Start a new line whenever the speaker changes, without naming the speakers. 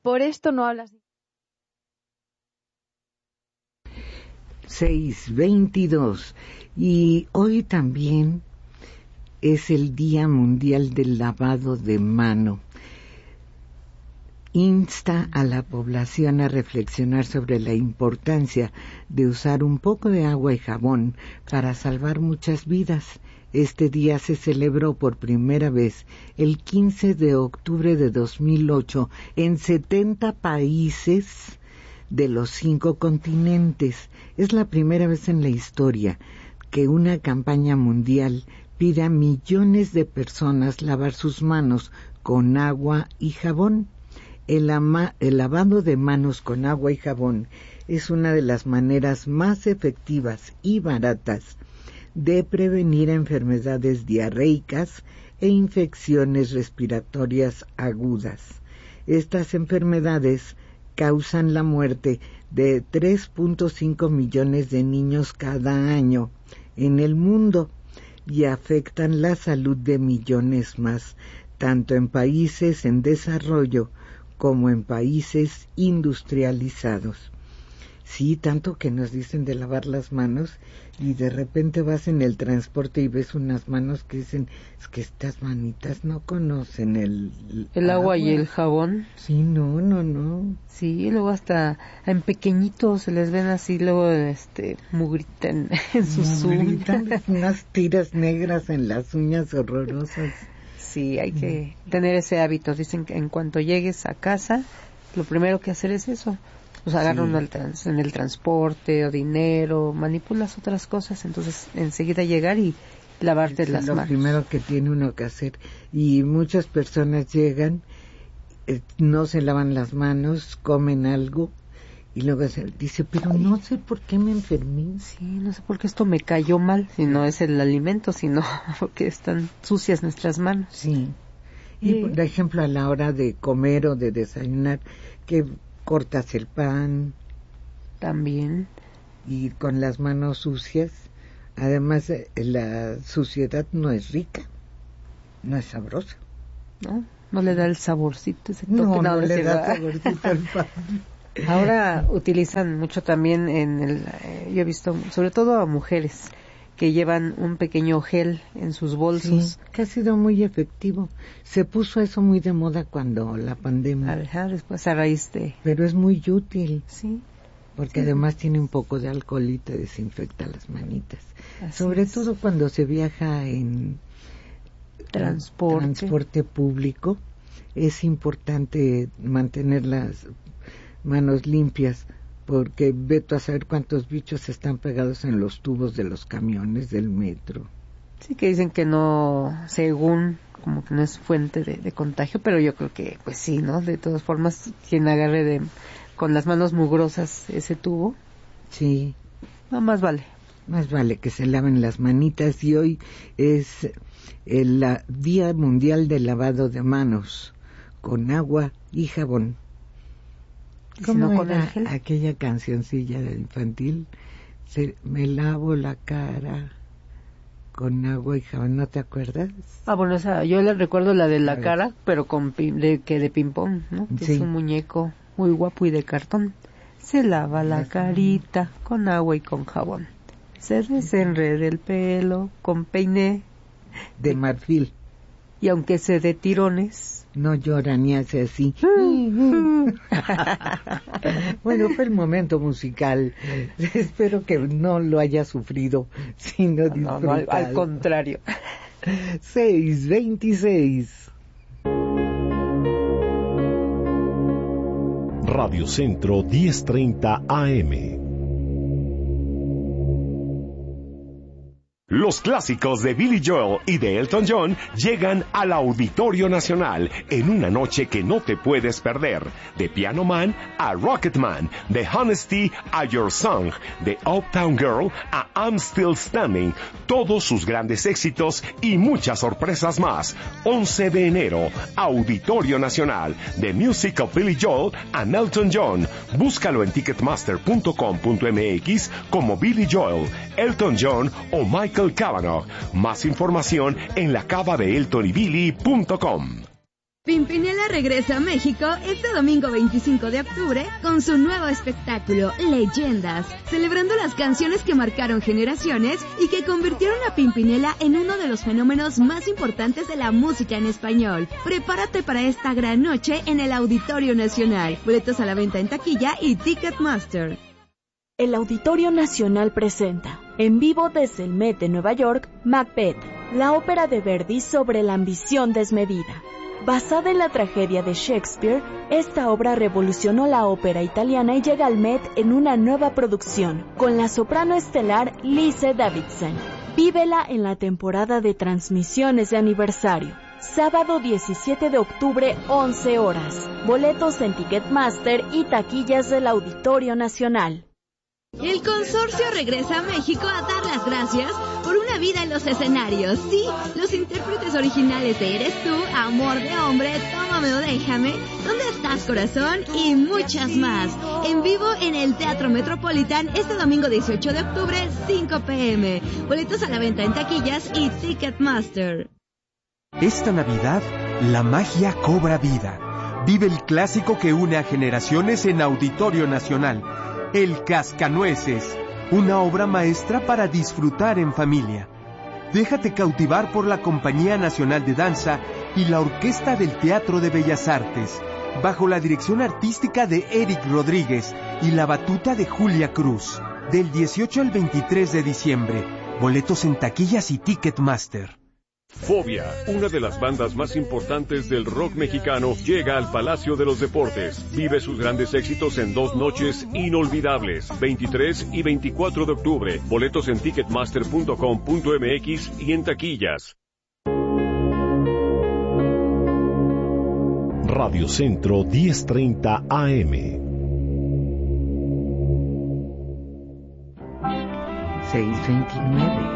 por esto no hablas.
6:22. Y hoy también es el Día Mundial del Lavado de Mano. Insta a la población a reflexionar sobre la importancia de usar un poco de agua y jabón para salvar muchas vidas. Este día se celebró por primera vez el 15 de octubre de 2008 en 70 países de los 5 continentes. Es la primera vez en la historia que una campaña mundial pide a millones de personas lavar sus manos con agua y jabón. El lavado de manos con agua y jabón es una de las maneras más efectivas y baratas de prevenir enfermedades diarreicas e infecciones respiratorias agudas. Estas enfermedades causan la muerte de 3.5 millones de niños cada año en el mundo y afectan la salud de millones más, tanto en países en desarrollo como en países industrializados. Sí, tanto que nos dicen de lavar las manos y de repente vas en el transporte y ves unas manos que dicen, es que estas manitas no conocen el
agua y el jabón.
Sí, no.
Sí, luego hasta en pequeñitos se les ven así, luego mugrita en sus uñas.
Unas tiras negras en las uñas horrorosas.
Sí, hay que tener ese hábito. Dicen que en cuanto llegues a casa, lo primero que hacer es eso. Pues agarra uno en el transporte o dinero, manipulas otras cosas, entonces enseguida llegar y lavarte las manos.
Es lo primero que tiene uno que hacer. Y muchas personas llegan, no se lavan las manos, comen algo y luego dice, pero no sé por qué me enfermé.
Sí, no sé por qué esto me cayó mal, si no es el alimento, sino porque están sucias nuestras manos.
Sí. Y por ejemplo, a la hora de comer o de desayunar, que cortas el pan.
También.
Y con las manos sucias. Además, la suciedad no es rica, no es sabrosa.
No le da el saborcito, ese toque.
No le da saborcito al pan.
Ahora utilizan mucho también yo he visto, sobre todo a mujeres, que llevan un pequeño gel en sus bolsos.
Sí, que ha sido muy efectivo. Se puso eso muy de moda cuando la pandemia.
Después a raíz de...
Pero es muy útil.
Sí.
Porque además tiene un poco de alcohol y te desinfecta las manitas. Sobre todo cuando se viaja en transporte público, es importante mantener las manos limpias, porque veto a saber cuántos bichos están pegados en los tubos de los camiones del metro.
Sí, que dicen que no, según, como que no es fuente de contagio, pero yo creo que, pues sí, ¿no? De todas formas, quien agarre con las manos mugrosas ese tubo.
Sí.
No, más vale.
Más vale que se laven las manitas, y hoy es el Día Mundial del Lavado de Manos con agua y jabón. ¿Cómo era aquella cancioncilla de infantil? Me lavo la cara con agua y jabón, ¿no te acuerdas?
Bueno, yo le recuerdo la de la cara, pero de ping-pong, ¿no? Que es un muñeco muy guapo y de cartón. Se lava la carita con agua y con jabón. Se desenreda el pelo con peine
de marfil.
Y aunque se dé tirones,
no llora ni hace así. Bueno, fue el momento musical. Espero que no lo haya sufrido, sino disfrutado.
No, al contrario.
6:26.
Radio Centro 1030 AM. Los clásicos de Billy Joel y de Elton John llegan al Auditorio Nacional en una noche que no te puedes perder. De Piano Man a Rocket Man, de Honesty a Your Song, de Uptown Girl a I'm Still Standing, todos sus grandes éxitos y muchas sorpresas más. 11 de enero, Auditorio Nacional, The Music of Billy Joel and Elton John. Búscalo en ticketmaster.com.mx como Billy Joel, Elton John o Michael Cavanaugh. Más información en lacabadeeltonybilly.com.
Pimpinela regresa a México este domingo 25 de octubre con su nuevo espectáculo, Leyendas, celebrando las canciones que marcaron generaciones y que convirtieron a Pimpinela en uno de los fenómenos más importantes de la música en español. Prepárate para esta gran noche en el Auditorio Nacional. Boletos a la venta en taquilla y Ticketmaster.
El Auditorio Nacional presenta, en vivo desde el Met de Nueva York, Macbeth, la ópera de Verdi sobre la ambición desmedida. Basada en la tragedia de Shakespeare, esta obra revolucionó la ópera italiana y llega al Met en una nueva producción, con la soprano estelar Lise Davidson. Vívela en la temporada de transmisiones de aniversario. Sábado 17 de octubre, 11 horas. Boletos en Ticketmaster y taquillas del Auditorio Nacional.
El consorcio regresa a México a dar las gracias por una vida en los escenarios. Sí, los intérpretes originales de Eres tú, Amor de hombre, Tómame o déjame, ¿Dónde estás corazón? Y muchas más. En vivo en el Teatro Metropolitan este domingo 18 de octubre, 5 p.m. Boletos a la venta en taquillas y Ticketmaster.
Esta Navidad, la magia cobra vida. Vive el clásico que une a generaciones en Auditorio Nacional. El Cascanueces, una obra maestra para disfrutar en familia. Déjate cautivar por la Compañía Nacional de Danza y la Orquesta del Teatro de Bellas Artes, bajo la dirección artística de Eric Rodríguez y la batuta de Julia Cruz. Del 18 al 23 de diciembre, boletos en taquillas y Ticketmaster.
Fobia, una de las bandas más importantes del rock mexicano, llega al Palacio de los Deportes. Vive sus grandes éxitos en 2 noches inolvidables, 23 y 24 de octubre. Boletos en ticketmaster.com.mx y en taquillas.
Radio Centro 1030 AM.
6:29.